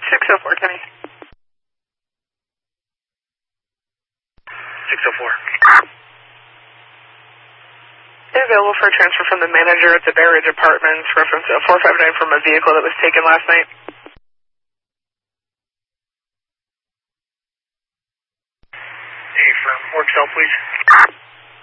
604, Kenny. 604. Available for a transfer from the manager at the Bay Ridge Apartments, reference 459 from a vehicle that was taken last night. Hey, firm, work cell, please.